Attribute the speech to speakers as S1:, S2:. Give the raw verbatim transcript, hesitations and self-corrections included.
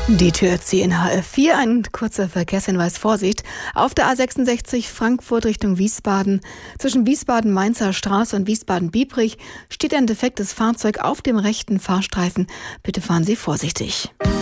S1: Die Tür C in H F vier, ein kurzer Verkehrshinweis, Vorsicht. Auf der A sechsundsechzig Frankfurt Richtung Wiesbaden, zwischen Wiesbaden-Mainzer Straße und Wiesbaden-Biebrich, steht ein defektes Fahrzeug auf dem rechten Fahrstreifen. Bitte fahren Sie vorsichtig.